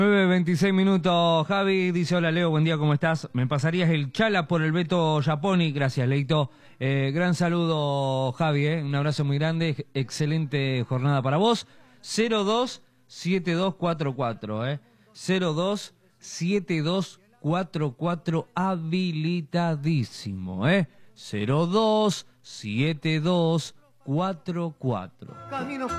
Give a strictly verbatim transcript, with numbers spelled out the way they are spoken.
nueve veintiséis minutos, Javi dice: hola Leo, buen día, ¿cómo estás? ¿Me pasarías el chala por el Beto Japoni? Gracias, Leito. Eh, gran saludo, Javi, eh. Un abrazo muy grande, excelente jornada para vos. cero dos siete dos cuatro cuatro, eh. cero dos siete dos cuatro cuatro habilitadísimo, eh. cero dos siete dos cuatro cuatro.